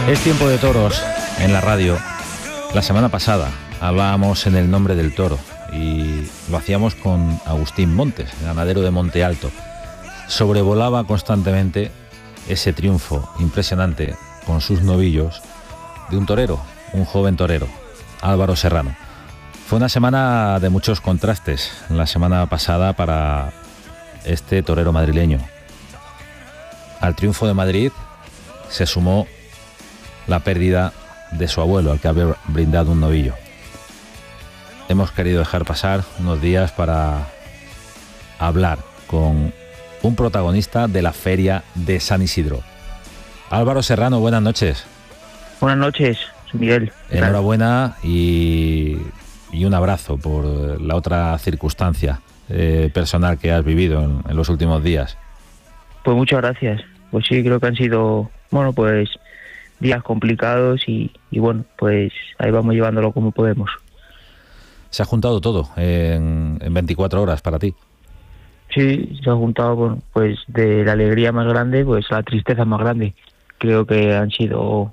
Es tiempo de toros en la radio. La semana pasada hablábamos en el nombre del toro y lo hacíamos con Agustín Montes, ganadero de Monte Alto. Sobrevolaba constantemente ese triunfo impresionante con sus novillos de un torero, un joven torero, Álvaro Serrano. Fue una semana de muchos contrastes la semana pasada para este torero madrileño. Al triunfo de Madrid se sumó la pérdida de su abuelo, al que había brindado un novillo. Hemos querido dejar pasar unos días para hablar con un protagonista de la feria de San Isidro. Álvaro Serrano, buenas noches. Buenas noches, Miguel. Enhorabuena y un abrazo por la otra circunstancia personal que has vivido en los últimos días. Pues muchas gracias. Pues sí, creo que han sido, pues días complicados y bueno, pues ahí vamos llevándolo como podemos. Se ha juntado todo en 24 horas para ti. Sí, se ha juntado, pues de la alegría más grande, pues a la tristeza más grande. Creo que han sido,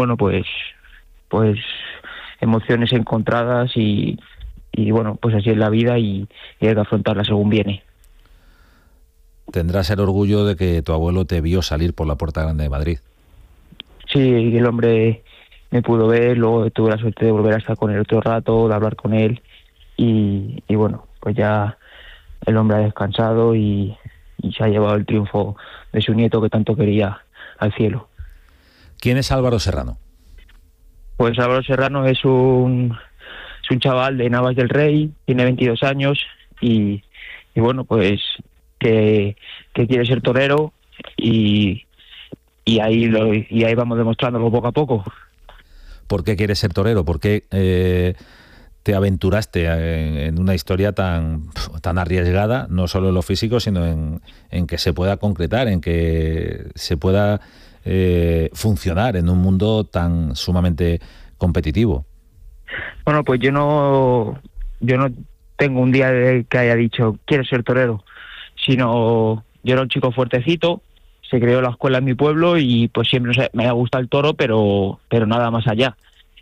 pues emociones encontradas y bueno, pues así es la vida y hay que afrontarla según viene. Tendrás el orgullo de que tu abuelo te vio salir por la Puerta Grande de Madrid. Sí, el hombre me pudo ver, luego tuve la suerte de volver a estar con él otro rato, de hablar con él y bueno, pues ya el hombre ha descansado y se ha llevado el triunfo de su nieto que tanto quería al cielo. ¿Quién es Álvaro Serrano? Pues Álvaro Serrano es un chaval de Navas del Rey, tiene 22 años y bueno, pues que quiere ser torero y ahí vamos demostrándolo poco a poco. ¿Por qué quieres ser torero? ¿Por qué te aventuraste en una historia tan arriesgada, no solo en lo físico, sino en que se pueda concretar, en que se pueda funcionar en un mundo tan sumamente competitivo? Bueno, pues yo no tengo un día que haya dicho quiero ser torero, sino yo era un chico fuertecito. Se creó la escuela en mi pueblo y pues siempre me ha gustado el toro, pero nada más allá.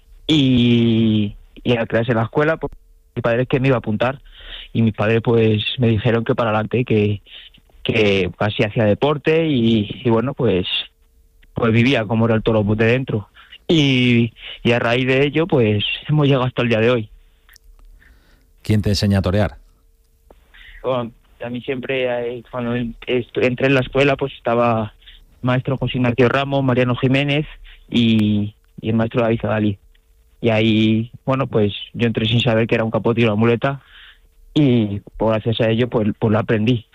Y al crearse la escuela, pues mi padre es que me iba a apuntar y mis padres pues me dijeron que para adelante, que así hacía deporte y bueno, pues vivía como era el toro de dentro. Y a raíz de ello, pues hemos llegado hasta el día de hoy. ¿Quién te enseña a torear? Bueno, a mí siempre, cuando entré en la escuela, pues estaba maestro José Ignacio Ramos, Mariano Jiménez y el maestro David Adalí. Y ahí, bueno, pues yo entré sin saber que era un capote y una muleta y gracias a ello, pues lo aprendí.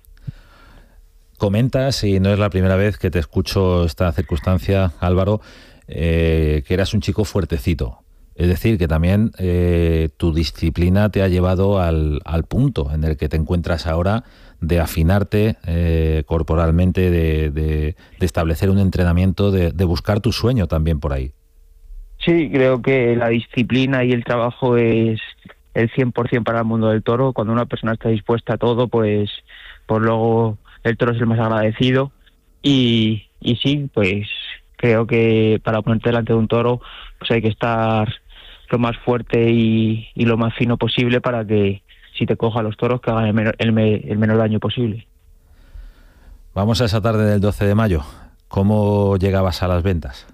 Comentas, y no es la primera vez que te escucho esta circunstancia, Álvaro, que eras un chico fuertecito. Es decir, que también tu disciplina te ha llevado al punto en el que te encuentras ahora de afinarte corporalmente, de establecer un entrenamiento, de buscar tu sueño también por ahí. Sí, creo que la disciplina y el trabajo es el 100% para el mundo del toro. Cuando una persona está dispuesta a todo, pues luego el toro es el más agradecido. Y sí, pues creo que para ponerte delante de un toro, pues hay que estar lo más fuerte y lo más fino posible para que si te coja los toros que hagan el menor daño posible. Vamos a esa tarde del 12 de mayo. ¿Cómo llegabas a las ventas?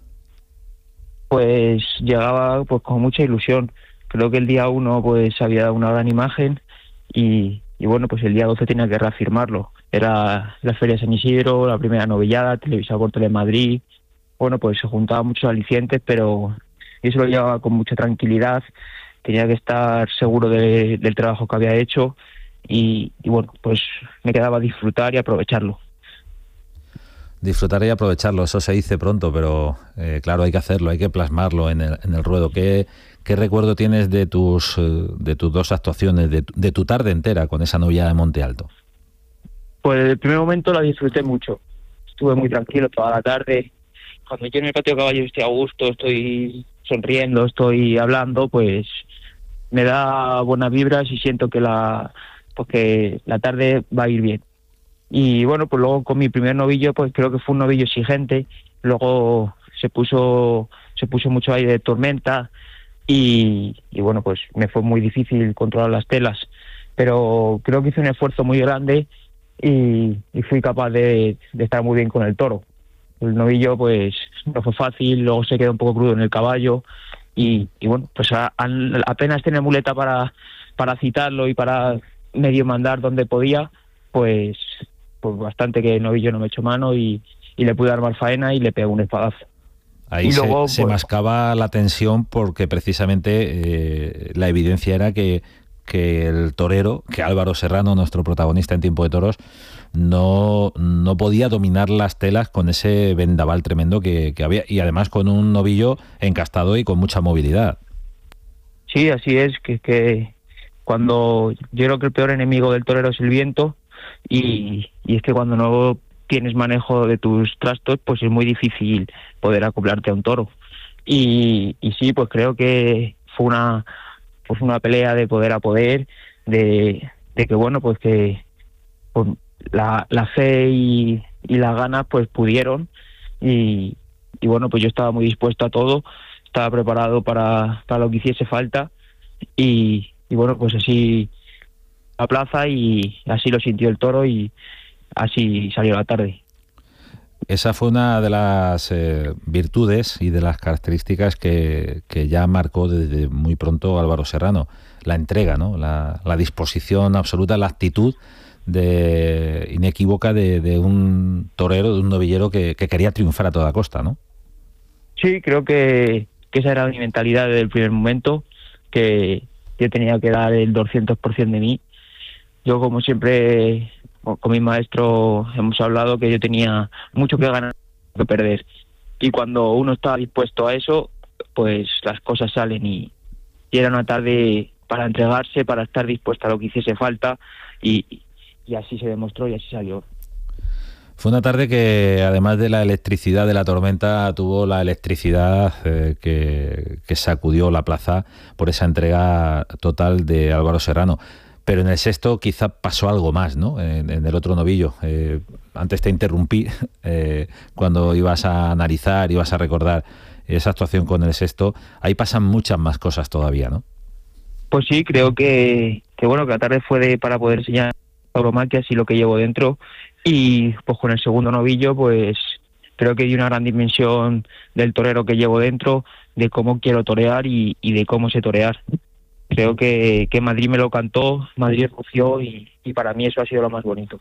Pues llegaba pues con mucha ilusión. Creo que el día 1 pues había dado una gran imagen y bueno, pues el día 12 tenía que reafirmarlo. Era la Feria de San Isidro, la primera novillada, televisada por Telemadrid. Bueno, pues se juntaban muchos alicientes, pero yo se lo llevaba con mucha tranquilidad. Tenía que estar seguro del trabajo que había hecho y bueno, pues me quedaba disfrutar y aprovecharlo. Disfrutar y aprovecharlo, eso se dice pronto, pero claro, hay que hacerlo, hay que plasmarlo en el ruedo. ¿Qué recuerdo tienes de tus dos actuaciones, de tu tarde entera con esa novillada de Monte Alto? Pues el primer momento la disfruté mucho. Estuve muy tranquilo toda la tarde. Cuando yo en el patio de caballos estoy a gusto, estoy sonriendo, estoy hablando, pues me da buenas vibras y siento que la tarde va a ir bien. Y bueno, pues luego con mi primer novillo, pues creo que fue un novillo exigente. Luego se puso mucho aire de tormenta y bueno, pues me fue muy difícil controlar las telas, pero creo que hice un esfuerzo muy grande y fui capaz de estar muy bien con el toro. El novillo pues no fue fácil, luego se quedó un poco crudo en el caballo y bueno, pues apenas tenía muleta para citarlo y para medio mandar donde podía, pues bastante que el novillo no me echó mano y le pude armar faena y le pegó un espadazo. Ahí Y luego, se mascaba la tensión porque precisamente la evidencia era que el torero, que Álvaro Serrano, nuestro protagonista en Tiempo de Toros, no podía dominar las telas con ese vendaval tremendo que había, y además con un novillo encastado y con mucha movilidad. Sí, así es, que cuando yo creo que el peor enemigo del torero es el viento y es que cuando no tienes manejo de tus trastos, pues es muy difícil poder acoplarte a un toro. Y sí, pues creo que fue una pelea de poder a poder, de que bueno, pues que pues, la fe y las ganas pues pudieron y bueno, pues yo estaba muy dispuesto a todo, estaba preparado para lo que hiciese falta y bueno, pues así a plaza y así lo sintió el toro y así salió la tarde. Esa fue una de las virtudes y de las características que ya marcó desde muy pronto Álvaro Serrano, la entrega, ¿no? La disposición absoluta, la actitud inequívoca de un torero, de un novillero que quería triunfar a toda costa, ¿no? Sí, creo que esa era mi mentalidad desde el primer momento, que yo tenía que dar el 200% de mí. Yo, como siempre, con mi maestro hemos hablado que yo tenía mucho que ganar, que perder. Y cuando uno está dispuesto a eso, pues las cosas salen y era una tarde para entregarse, para estar dispuesta a lo que hiciese falta y así se demostró y así salió. Fue una tarde que, además de la electricidad de la tormenta, tuvo la electricidad que sacudió la plaza por esa entrega total de Álvaro Serrano. Pero en el sexto quizá pasó algo más, ¿no? En el otro novillo. Antes te interrumpí cuando ibas a analizar, ibas a recordar esa actuación con el sexto. Ahí pasan muchas más cosas todavía, ¿no? Pues sí, creo que bueno, que la tarde fue para poder enseñar tauromaquias y lo que llevo dentro. Y pues con el segundo novillo, pues creo que di una gran dimensión del torero que llevo dentro, de cómo quiero torear y de cómo sé torear. Creo que Madrid me lo cantó, Madrid rugió y para mí eso ha sido lo más bonito.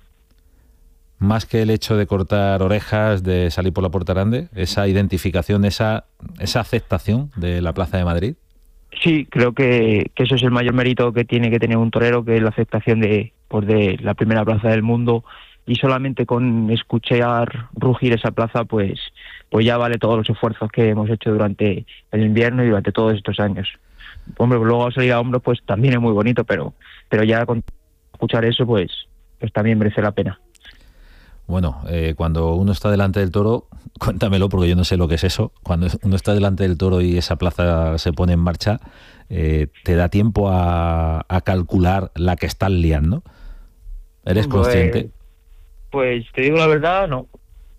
Más que el hecho de cortar orejas, de salir por la Puerta Grande, esa identificación, esa aceptación de la Plaza de Madrid. Sí, creo que eso es el mayor mérito que tiene que tener un torero, que es la aceptación de la primera plaza del mundo, y solamente con escuchar rugir esa plaza pues ya vale todos los esfuerzos que hemos hecho durante el invierno y durante todos estos años. Hombre, luego salir a hombros pues también es muy bonito, pero ya con escuchar eso pues también merece la pena. Bueno, cuando uno está delante del toro, cuéntamelo porque yo no sé lo que es eso, cuando uno está delante del toro y esa plaza se pone en marcha, ¿te da tiempo a calcular la que estás liando? ¿Eres consciente? Pues te digo la verdad, no.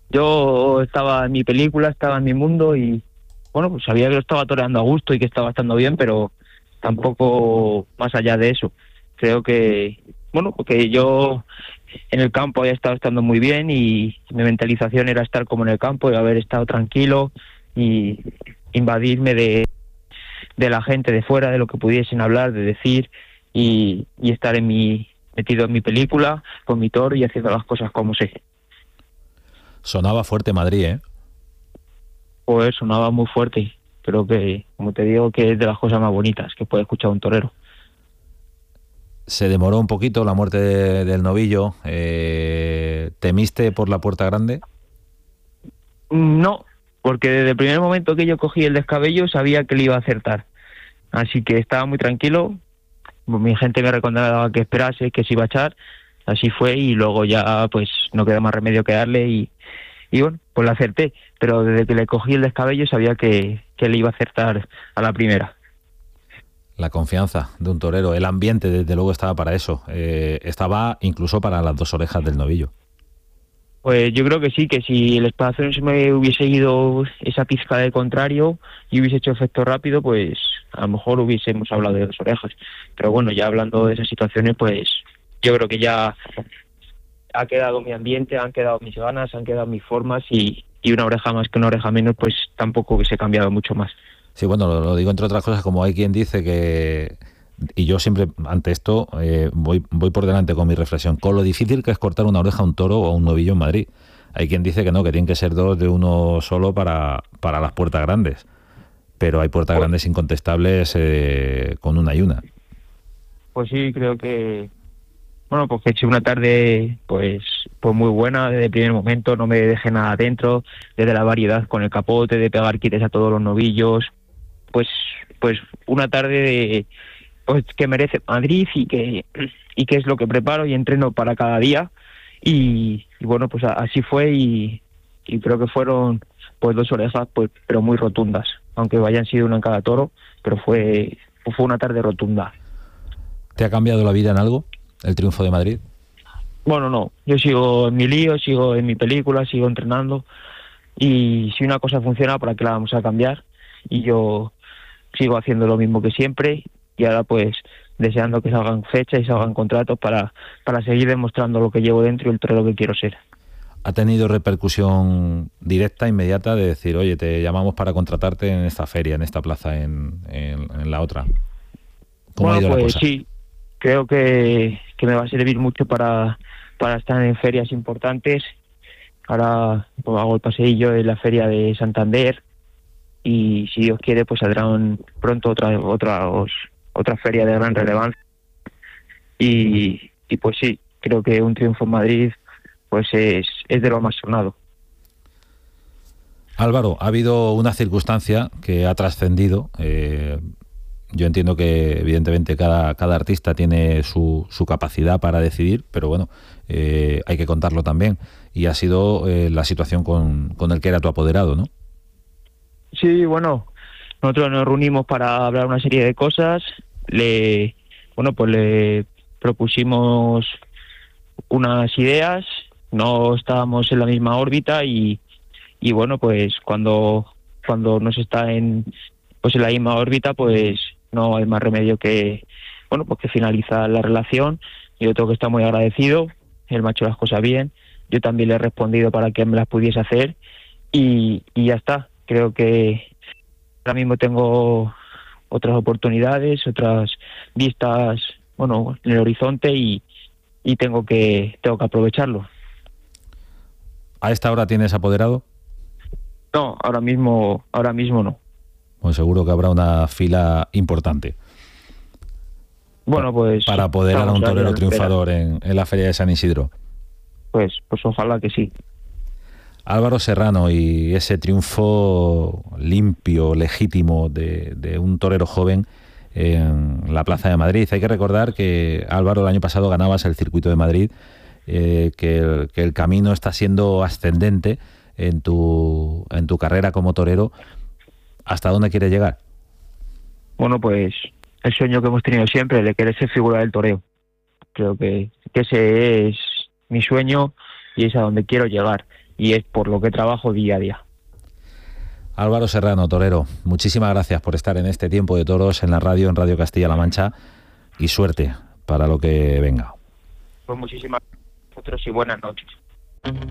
Yo estaba en mi película, estaba en mi mundo y bueno, pues sabía que lo estaba toreando a gusto y que estaba estando bien, pero tampoco más allá de eso. Creo que, bueno, porque yo en el campo había estado estando muy bien y mi mentalización era estar como en el campo y haber estado tranquilo y invadirme de la gente de fuera, de lo que pudiesen hablar, de decir y estar metido en mi película, con mi toro y haciendo las cosas como sé. Sonaba fuerte Madrid, ¿eh? Pues sonaba muy fuerte. Creo que, como te digo, que es de las cosas más bonitas que puede escuchar un torero. Se demoró un poquito la muerte del novillo. ¿Temiste por la Puerta Grande? No, porque desde el primer momento que yo cogí el descabello sabía que le iba a acertar. Así que estaba muy tranquilo. Mi gente me recomendaba que esperase, que se iba a echar. Así fue y luego ya pues no queda más remedio que darle y bueno, pues le acerté. Pero desde que le cogí el descabello sabía que le iba a acertar a la primera. La confianza de un torero, el ambiente desde luego estaba para eso. Estaba incluso para las dos orejas del novillo. Pues yo creo que sí, que si el espadazón se me hubiese ido esa pizca del contrario y hubiese hecho efecto rápido, pues a lo mejor hubiésemos hablado de 2 orejas. Pero bueno, ya hablando de esas situaciones, pues yo creo que ya ha quedado mi ambiente, han quedado mis ganas, han quedado mis formas y una oreja más que una oreja menos, pues tampoco hubiese cambiado mucho más. Sí, bueno, lo digo entre otras cosas, como hay quien dice que, y yo siempre ante esto voy por delante con mi reflexión, con lo difícil que es cortar una oreja a un toro o a un novillo en Madrid. Hay quien dice que no, que tienen que ser 2 de uno solo para las puertas grandes, pero hay puertas grandes incontestables con una y una. Pues sí, creo que bueno, pues que he hecho una tarde pues muy buena desde el primer momento, no me dejé nada dentro, desde la variedad con el capote, de pegar quites a todos los novillos, pues una tarde pues que merece Madrid y que es lo que preparo y entreno para cada día y bueno, pues así fue y creo que fueron pues 2 orejas pues pero muy rotundas, aunque hayan sido una en cada toro, pero fue una tarde rotunda. ¿Te ha cambiado la vida en algo el triunfo de Madrid? Bueno, no, yo sigo en mi lío, sigo en mi película, sigo entrenando y si una cosa funciona, ¿para qué la vamos a cambiar? Y yo sigo haciendo lo mismo que siempre y ahora pues deseando que salgan fechas y salgan contratos para seguir demostrando lo que llevo dentro y el torero que quiero ser. ¿Ha tenido repercusión directa, inmediata, de decir, oye, te llamamos para contratarte en esta feria, en esta plaza, en la otra? ¿Cómo ha ido la cosa? Sí, creo que me va a servir mucho para estar en ferias importantes. Ahora pues, hago el paseillo en la feria de Santander y si Dios quiere pues saldrán pronto otra feria de gran relevancia y pues sí, creo que un triunfo en Madrid pues es de lo más sonado. Álvaro, ha habido una circunstancia que ha trascendido. Yo entiendo que evidentemente cada artista tiene su capacidad para decidir, pero bueno, hay que contarlo también. Y ha sido la situación con el que era tu apoderado, ¿no? Sí, bueno, nosotros nos reunimos para hablar una serie de cosas. Le propusimos unas ideas, no estábamos en la misma órbita y bueno, pues cuando no se está en la misma órbita, pues no hay más remedio que que finalizar la relación. Yo tengo que estar muy agradecido, él me ha hecho las cosas bien, yo también le he respondido para que me las pudiese hacer y ya está. Creo que ahora mismo tengo otras oportunidades, otras vistas en el horizonte y tengo que aprovecharlo. ¿A esta hora tienes apoderado? No, ahora mismo no. Pues seguro que habrá una fila importante. Bueno, pues para apoderar a un torero triunfador en la Feria de San Isidro. Pues ojalá que sí. Álvaro Serrano y ese triunfo limpio, legítimo de un torero joven en la Plaza de Madrid. Hay que recordar que, Álvaro, el año pasado ganabas el Circuito de Madrid, que el camino está siendo ascendente en tu carrera como torero. ¿Hasta dónde quieres llegar? Bueno, pues el sueño que hemos tenido siempre, de querer ser figura del toreo. Creo que ese es mi sueño y es a donde quiero llegar. Y es por lo que trabajo día a día. Álvaro Serrano, torero, muchísimas gracias por estar en este Tiempo de Toros en la radio, en Radio Castilla-La Mancha, y suerte para lo que venga. Pues muchísimas gracias a vosotros y buenas noches.